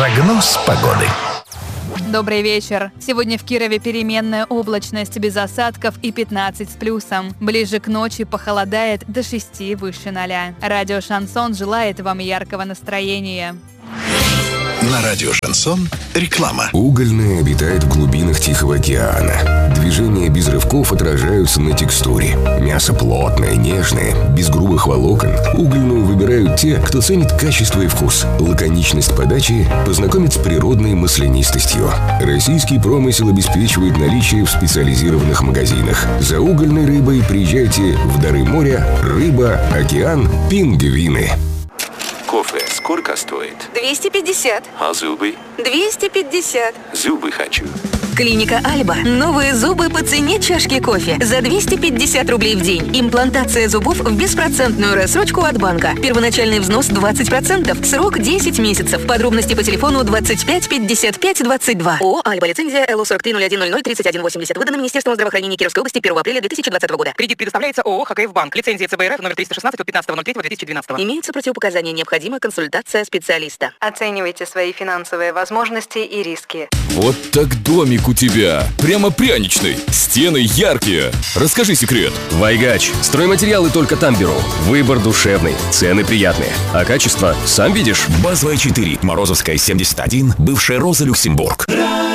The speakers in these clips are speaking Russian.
Прогноз погоды. Добрый вечер. Сегодня в Кирове переменная облачность без осадков и 15 с плюсом. Ближе к ночи похолодает до 6 выше 0. Радио «Шансон» желает вам яркого настроения. На радио «Шансон» реклама. Угольная обитает в глубинах Тихого океана. Движения без рывков отражаются на текстуре. Мясо плотное, нежное, без грубых волокон. Угольную выбирают те, кто ценит качество и вкус. Лаконичность подачи познакомит с природной маслянистостью. Российский промысел обеспечивает наличие в специализированных магазинах. За угольной рыбой приезжайте в дары моря, рыба, океан, пингвины. Кофе сколько стоит? 250. А зубы? 250. Зубы хочу. Клиника Альба. Новые зубы по цене чашки кофе. За 250 рублей в день. Имплантация зубов в беспроцентную рассрочку от банка. Первоначальный взнос 20%. Срок 10 месяцев. Подробности по телефону 25 55 22. ООО «Альба». Лицензия ЛУ-4301003180. Выдана Министерством здравоохранения Кировской области 1 апреля 2020 года. Кредит предоставляется ООО «ХКФ Банк». Лицензия ЦБРФ номер 316 от 15.03.2012. Имеются противопоказания. Необходима консультация специалиста. Оценивайте свои финансовые возможности и риски. Вот так домик у тебя. Прямо пряничный. Стены яркие. Расскажи секрет. Вайгач. Стройматериалы только там беру. Выбор душевный. Цены приятные. А качество сам видишь. Базовая 4. Морозовская 71. Бывшая Роза Люксембург.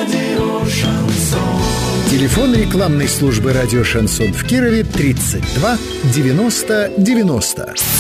Телефон рекламной службы радио «Шансон» в Кирове 32 90 90.